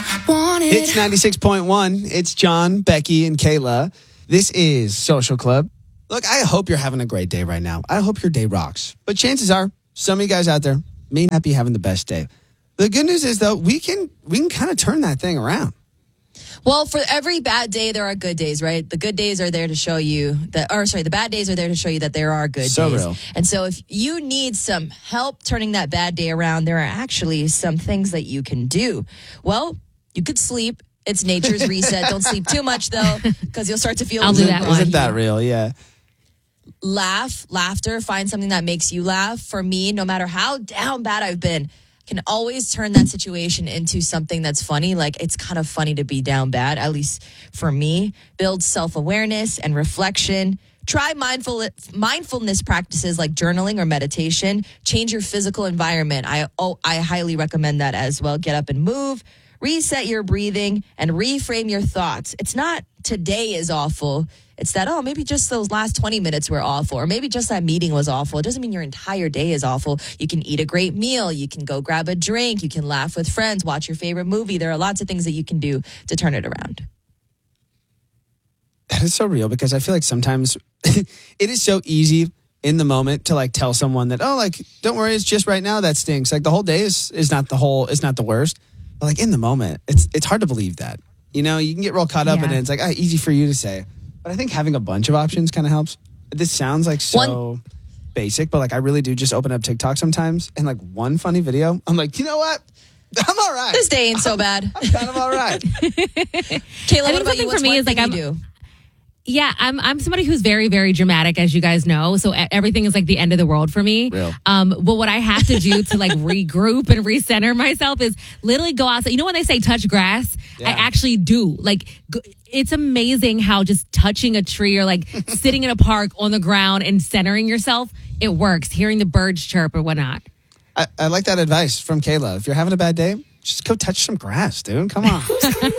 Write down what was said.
It's 96.1. It's John, Becky, and Kayla. This is Social Club. Look, I hope you're having a great day right now. I hope your day rocks. But chances are, some of you guys out there may not be having the best day. The good news is, though, we can kind of turn that thing around. Well, for every bad day, there are good days, right? The good days are there to show you the bad days are there to show you that there are good So days. real. And so if you need some help turning that bad day around, there are actually some things that you can do. Well, you could sleep. It's nature's reset. Don't sleep too much, though, because you'll start to feel... I'll do that one. Isn't that real? Yeah. Laughter, find something that makes you laugh. For me, no matter how down bad I've been, can always turn that situation into something that's funny. Like, it's kind of funny to be down bad, at least for me. Build self-awareness and reflection. Try mindfulness practices like journaling or meditation. Change your physical environment. I highly recommend that as well. Get up and move. Reset your breathing and reframe your thoughts. It's not today is awful. It's that, maybe just those last 20 minutes were awful, or maybe just that meeting was awful. It doesn't mean your entire day is awful. You can eat a great meal. You can go grab a drink. You can laugh with friends, watch your favorite movie. There are lots of things that you can do to turn it around. That is so real, because I feel like sometimes it is so easy in the moment to like tell someone that, don't worry, it's just right now that stinks. Like the whole day is not the worst. But like in the moment, it's hard to believe that. You know, you can get real caught up in it. It's like easy for you to say. But I think having a bunch of options kind of helps. This sounds like so basic, but like I really do just open up TikTok sometimes and like one funny video, I'm like, you know what? I'm all right. This day ain't so bad. I'm kind of all right. Kayla, what about you? What's one thing you do? Yeah, I'm somebody who's very, very dramatic, as you guys know. So everything is like the end of the world for me. Real. But what I have to do to like regroup and recenter myself is literally go outside. You know when they say touch grass? Yeah. I actually do. Like, it's amazing how just touching a tree or like sitting in a park on the ground and centering yourself, it works. Hearing the birds chirp or whatnot. I like that advice from Kayla. If you're having a bad day, just go touch some grass, dude. Come on.